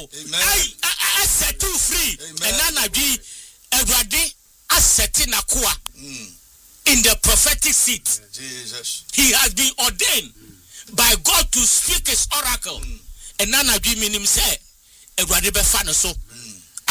I set you free. And Nana be Edward I set in a koa in the prophetic seat. Jesus. He has been ordained by God to speak his oracle. And Nana be meaning say Edward be fan so.